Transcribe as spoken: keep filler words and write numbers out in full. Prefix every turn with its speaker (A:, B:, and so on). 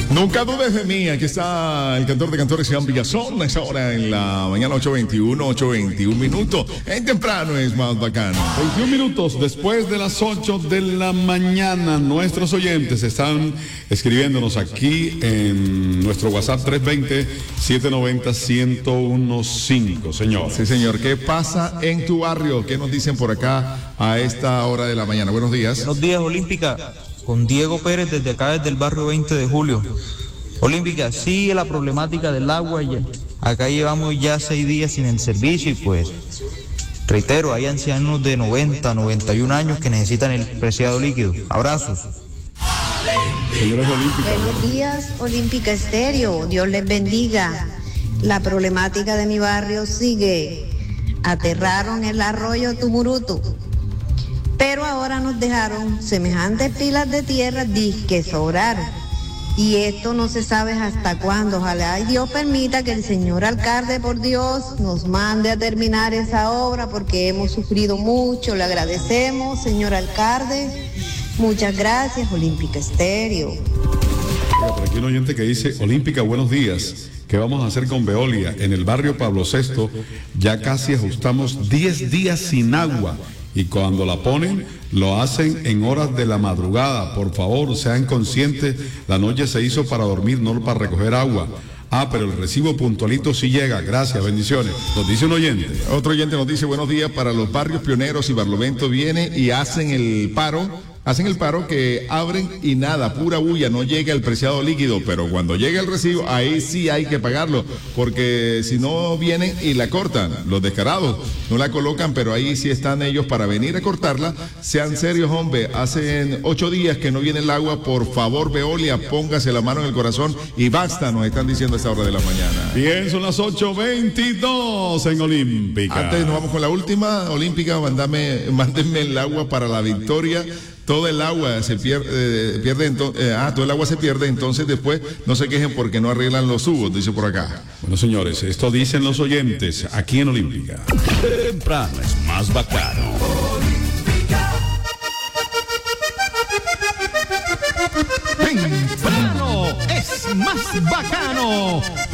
A: Nunca dudes de mí, aquí está el cantor de cantores, Jean Villazón, a esa hora en la mañana, ocho veintiuno, ocho veintiuno minutos. En temprano es más bacano.
B: veintiún minutos después de las ocho de la mañana, nuestros oyentes están escribiéndonos aquí en nuestro WhatsApp tres dos cero, siete nueve cero, uno cinco, señor.
A: Sí, señor. ¿Qué pasa en tu barrio? ¿Qué nos dicen por acá a esta hora de la mañana? Buenos días.
C: Buenos días, Olímpica. Con Diego Pérez desde acá, desde el barrio veinte de julio. Olímpica, sigue la problemática del agua. Ya. Acá llevamos ya seis días sin el servicio y pues, reitero, hay ancianos de noventa, noventa y un años que necesitan el preciado líquido. Abrazos.
B: Señores Olímpica.
D: Buenos días, Olímpica Estéreo. Dios les bendiga. La problemática de mi barrio sigue. Aterraron el arroyo Tumurutu. Pero ahora nos dejaron semejantes pilas de tierra disque sobraron. Y esto no se sabe hasta cuándo. Ojalá y Dios permita que el señor alcalde, por Dios, nos mande a terminar esa obra porque hemos sufrido mucho. Le agradecemos, señor alcalde. Muchas gracias, Olímpica Estéreo.
B: Oiga, por aquí un oyente que dice, Olímpica, buenos días. ¿Qué vamos a hacer con Veolia? En el barrio Pablo sexto ya casi ajustamos diez días sin agua. Y cuando la ponen, lo hacen en horas de la madrugada. Por favor, sean conscientes, la noche se hizo para dormir, no para recoger agua. Ah, pero el recibo puntualito sí llega. Gracias, bendiciones. Nos dice un oyente.
A: Otro oyente nos dice, buenos días, para los barrios pioneros y Barlovento viene y hacen el paro. Hacen el paro que abren y nada, pura bulla, no llega el preciado líquido, pero cuando llega el recibo, ahí sí hay que pagarlo, porque si no vienen y la cortan, los descarados, no la colocan, pero ahí sí están ellos para venir a cortarla. Sean serios, hombre, hacen ocho días que no viene el agua, por favor, Veolia, póngase la mano en el corazón y basta, nos están diciendo a esta hora de la mañana.
B: Bien, son las ocho veintidós en Olímpica.
A: Antes nos vamos con la última, Olímpica, mándame, mándenme el agua para la victoria. Todo el agua se pierde, eh, pierde entonces, eh, ah, todo el agua se pierde, entonces después no se quejen porque no arreglan los tubos, dice por acá.
B: Bueno, señores, esto dicen los oyentes aquí en Olímpica.
E: Temprano es más bacano.
F: Temprano es más bacano.